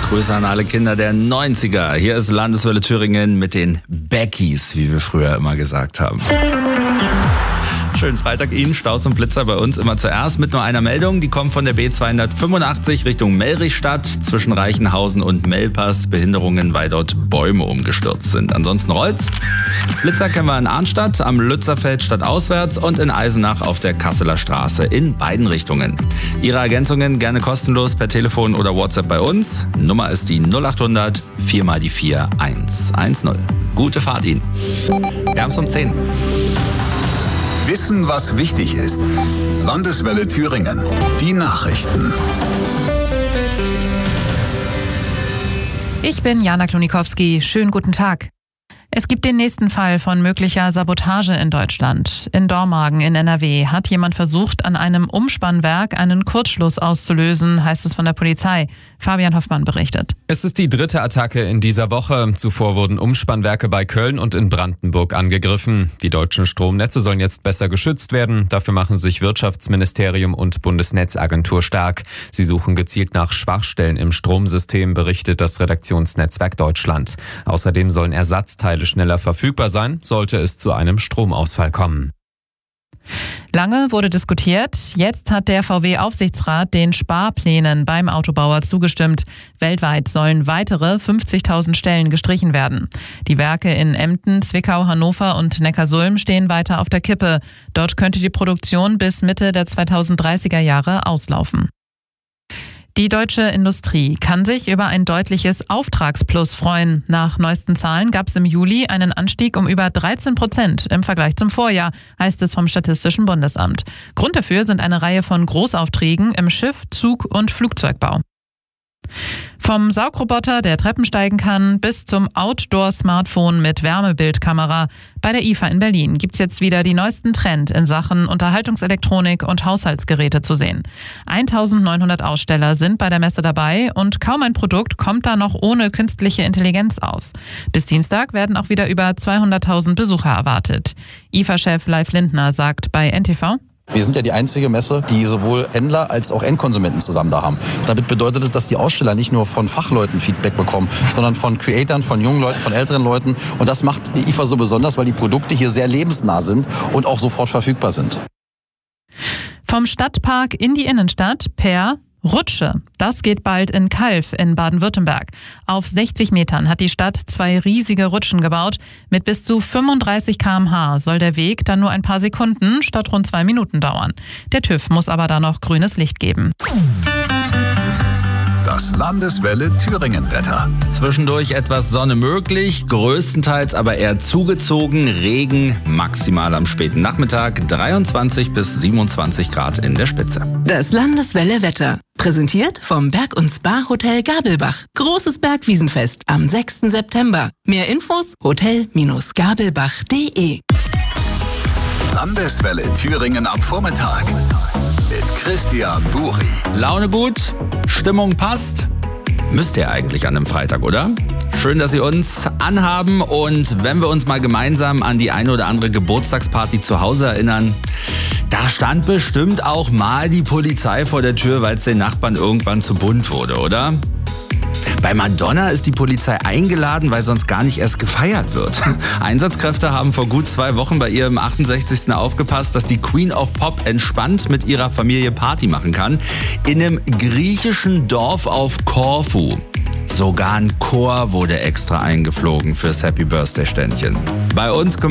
Grüße an alle Kinder der 90er. Hier ist Landeswelle Thüringen mit den Beckies, wie wir früher immer gesagt haben. Schönen Freitag Ihnen, Staus und Blitzer bei uns immer zuerst mit nur einer Meldung. Die kommt von der B285 Richtung Melrichstadt zwischen Reichenhausen und Melpass. Behinderungen, weil dort Bäume umgestürzt sind. Ansonsten rollt's. Blitzer kennen wir in Arnstadt, am Lützerfeld stadtauswärts und in Eisenach auf der Kasseler Straße in beiden Richtungen. Ihre Ergänzungen gerne kostenlos per Telefon oder WhatsApp bei uns. Nummer ist die 0800 4 mal die 4 110. Gute Fahrt Ihnen. Wir haben's um 10. Wissen, was wichtig ist. Landeswelle Thüringen. Die Nachrichten. Ich bin Jana Klonikowski. Schönen guten Tag. Es gibt den nächsten Fall von möglicher Sabotage in Deutschland. In Dormagen in NRW hat jemand versucht, an einem Umspannwerk einen Kurzschluss auszulösen, heißt es von der Polizei. Fabian Hoffmann berichtet. Es ist die dritte Attacke in dieser Woche. Zuvor wurden Umspannwerke bei Köln und in Brandenburg angegriffen. Die deutschen Stromnetze sollen jetzt besser geschützt werden. Dafür machen sich Wirtschaftsministerium und Bundesnetzagentur stark. Sie suchen gezielt nach Schwachstellen im Stromsystem, berichtet das Redaktionsnetzwerk Deutschland. Außerdem sollen Ersatzteile schneller verfügbar sein, sollte es zu einem Stromausfall kommen. Lange wurde diskutiert. Jetzt hat der VW-Aufsichtsrat den Sparplänen beim Autobauer zugestimmt. Weltweit sollen weitere 50.000 Stellen gestrichen werden. Die Werke in Emden, Zwickau, Hannover und Neckarsulm stehen weiter auf der Kippe. Dort könnte die Produktion bis Mitte der 2030er Jahre auslaufen. Die deutsche Industrie kann sich über ein deutliches Auftragsplus freuen. Nach neuesten Zahlen gab es im Juli einen Anstieg um über 13% im Vergleich zum Vorjahr, heißt es vom Statistischen Bundesamt. Grund dafür sind eine Reihe von Großaufträgen im Schiff-, Zug- und Flugzeugbau. Vom Saugroboter, der Treppen steigen kann, bis zum Outdoor-Smartphone mit Wärmebildkamera. Bei der IFA in Berlin gibt's jetzt wieder die neuesten Trends in Sachen Unterhaltungselektronik und Haushaltsgeräte zu sehen. 1900 Aussteller sind bei der Messe dabei und kaum ein Produkt kommt da noch ohne künstliche Intelligenz aus. Bis Dienstag werden auch wieder über 200.000 Besucher erwartet. IFA-Chef Leif Lindner sagt bei NTV: Wir sind ja die einzige Messe, die sowohl Händler als auch Endkonsumenten zusammen da haben. Damit bedeutet es, dass die Aussteller nicht nur von Fachleuten Feedback bekommen, sondern von Creatoren, von jungen Leuten, von älteren Leuten. Und das macht die IFA so besonders, weil die Produkte hier sehr lebensnah sind und auch sofort verfügbar sind. Vom Stadtpark in die Innenstadt per Rutsche. Das geht bald in Calw in Baden-Württemberg. Auf 60 Metern hat die Stadt 2 riesige Rutschen gebaut. Mit bis zu 35 km/h soll der Weg dann nur ein paar Sekunden statt rund 2 Minuten dauern. Der TÜV muss aber da noch grünes Licht geben. Das Landeswelle Thüringen-Wetter. Zwischendurch etwas Sonne möglich, größtenteils aber eher zugezogen, Regen, maximal am späten Nachmittag, 23 bis 27 Grad in der Spitze. Das Landeswelle Wetter. Präsentiert vom Berg- und Spa-Hotel Gabelbach. Großes Bergwiesenfest am 6. September. Mehr Infos hotel-gabelbach.de. Landeswelle Thüringen am Vormittag. Mit Christian Buri. Laune gut, Stimmung passt. Müsst ihr eigentlich an einem Freitag, oder? Schön, dass Sie uns anhaben, und wenn wir uns mal gemeinsam an die eine oder andere Geburtstagsparty zu Hause erinnern, da stand bestimmt auch mal die Polizei vor der Tür, weil es den Nachbarn irgendwann zu bunt wurde, oder? Bei Madonna ist die Polizei eingeladen, weil sonst gar nicht erst gefeiert wird. Einsatzkräfte haben vor gut 2 Wochen bei ihrem 68. aufgepasst, dass die Queen of Pop entspannt mit ihrer Familie Party machen kann. In einem griechischen Dorf auf Korfu. Sogar ein Chor wurde extra eingeflogen fürs Happy Birthday Ständchen. Bei uns